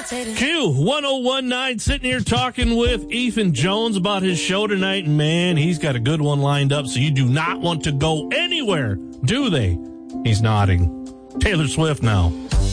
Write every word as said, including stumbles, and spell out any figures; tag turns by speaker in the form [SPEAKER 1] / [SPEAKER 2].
[SPEAKER 1] Q one oh one nine, sitting here talking with Ethan Jones about his show tonight. And man, he's got a good one lined up, so you do not want to go anywhere, do they? He's nodding. Taylor Swift now.